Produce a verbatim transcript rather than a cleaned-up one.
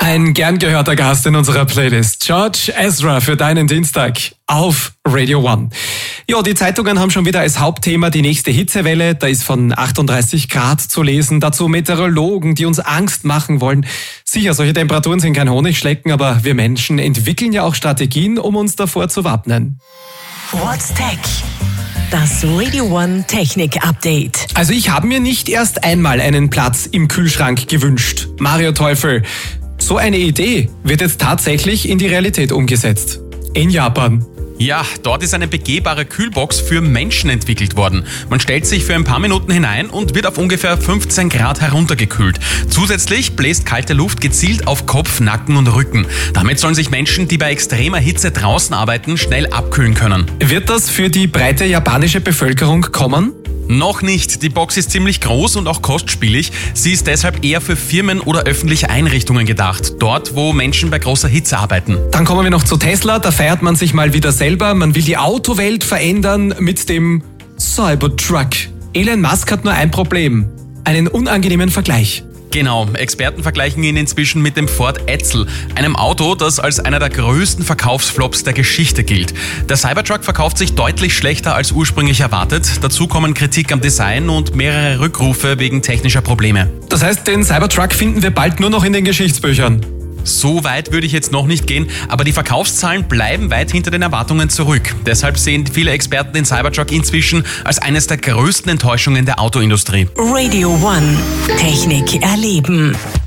Ein gern gehörter Gast in unserer Playlist. George Ezra für deinen Dienstag auf Radio One. Ja, die Zeitungen haben schon wieder als Hauptthema die nächste Hitzewelle. Da ist von achtunddreißig Grad zu lesen. Dazu Meteorologen, die uns Angst machen wollen. Sicher, solche Temperaturen sind kein Honigschlecken, aber wir Menschen entwickeln ja auch Strategien, um uns davor zu wappnen. What's Tech? Das Radio One Technik Update. Also ich habe mir nicht erst einmal einen Platz im Kühlschrank gewünscht. Mario Teufel. So eine Idee wird jetzt tatsächlich in die Realität umgesetzt. In Japan. Ja, dort ist eine begehbare Kühlbox für Menschen entwickelt worden. Man stellt sich für ein paar Minuten hinein und wird auf ungefähr fünfzehn Grad heruntergekühlt. Zusätzlich bläst kalte Luft gezielt auf Kopf, Nacken und Rücken. Damit sollen sich Menschen, die bei extremer Hitze draußen arbeiten, schnell abkühlen können. Wird das für die breite japanische Bevölkerung kommen? Noch nicht. Die Box ist ziemlich groß und auch kostspielig. Sie ist deshalb eher für Firmen oder öffentliche Einrichtungen gedacht. Dort, wo Menschen bei großer Hitze arbeiten. Dann kommen wir noch zu Tesla. Da feiert man sich mal wieder selber. Man will die Autowelt verändern mit dem Cybertruck. Elon Musk hat nur ein Problem. Einen unangenehmen Vergleich. Genau, Experten vergleichen ihn inzwischen mit dem Ford Edsel, einem Auto, das als einer der größten Verkaufsflops der Geschichte gilt. Der Cybertruck verkauft sich deutlich schlechter als ursprünglich erwartet. Dazu kommen Kritik am Design und mehrere Rückrufe wegen technischer Probleme. Das heißt, den Cybertruck finden wir bald nur noch in den Geschichtsbüchern. So weit würde ich jetzt noch nicht gehen, aber die Verkaufszahlen bleiben weit hinter den Erwartungen zurück. Deshalb sehen viele Experten den Cybertruck inzwischen als eines der größten Enttäuschungen der Autoindustrie. Radio One Technik erleben.